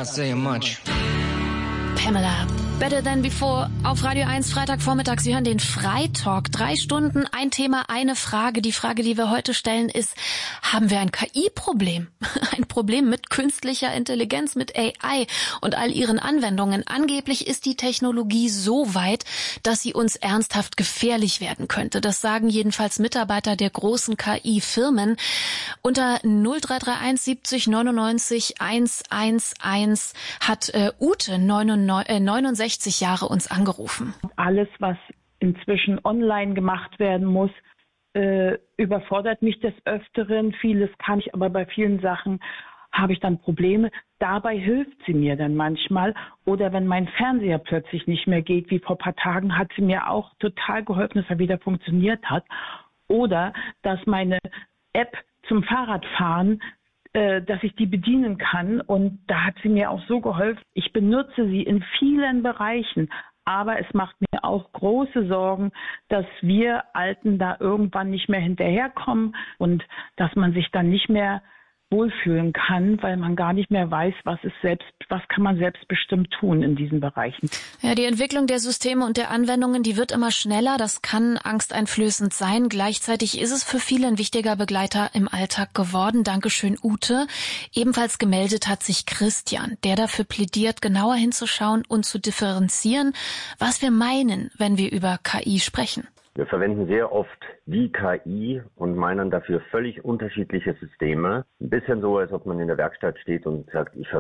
Not saying much. Pamela, Better Than Before auf Radio 1, Freitagvormittag. Sie hören den Freitalk. 3 Stunden, ein Thema, eine Frage. Die Frage, die wir heute stellen, ist, haben wir ein KI-Problem? Ein Problem mit künstlicher Intelligenz, mit AI und all ihren Anwendungen. Angeblich ist die Technologie so weit, dass sie uns ernsthaft gefährlich werden könnte. Das sagen jedenfalls Mitarbeiter der großen KI-Firmen. Unter 0331 70 99 111 hat Ute 69 Jahre uns angerufen. Alles, was inzwischen online gemacht werden muss, überfordert mich des Öfteren. Vieles kann ich, aber bei vielen Sachen habe ich dann Probleme. Dabei hilft sie mir dann manchmal. Oder wenn mein Fernseher plötzlich nicht mehr geht, wie vor ein paar Tagen, hat sie mir auch total geholfen, dass er wieder funktioniert hat. Oder dass meine App zum Fahrradfahren, dass ich die bedienen kann, und da hat sie mir auch so geholfen. Ich benutze sie in vielen Bereichen, aber es macht mir auch große Sorgen, dass wir Alten da irgendwann nicht mehr hinterherkommen und dass man sich dann nicht mehr wohlfühlen kann, weil man gar nicht mehr weiß, was kann man selbstbestimmt tun in diesen Bereichen. Ja, die Entwicklung der Systeme und der Anwendungen, die wird immer schneller. Das kann angsteinflößend sein. Gleichzeitig ist es für viele ein wichtiger Begleiter im Alltag geworden. Dankeschön, Ute. Ebenfalls gemeldet hat sich Christian, der dafür plädiert, genauer hinzuschauen und zu differenzieren, was wir meinen, wenn wir über KI sprechen. Wir verwenden sehr oft die KI und meinen dafür völlig unterschiedliche Systeme. Ein bisschen so, als ob man in der Werkstatt steht und sagt, ich